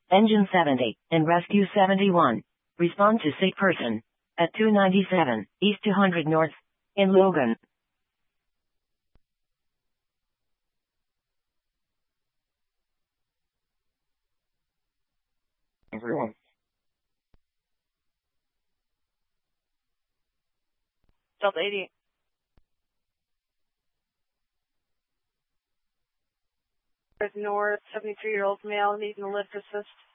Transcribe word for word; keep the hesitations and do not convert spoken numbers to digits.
Engine seventy, and Rescue seventy-one. Respond to sick person. At two ninety-seven, East two hundred North, in Logan. Everyone. Delta eighty. North, seventy-three-year-old male needing a lift assist.